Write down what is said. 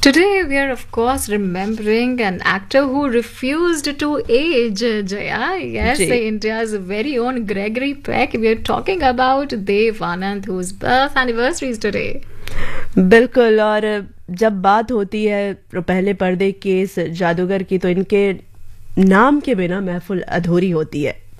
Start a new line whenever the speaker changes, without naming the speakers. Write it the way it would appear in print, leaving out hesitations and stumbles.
Today, we are of course remembering an actor who refused to age, Jaya. Yes,
ji
India's very own Gregory Peck. We are talking about Dev Anand, whose birth anniversary is today.
बिल्कुल। और जब बात होती है पहले पर्दे के इस जादूगर की, तो इनके नाम के बिना महफिल अधूरी होती है।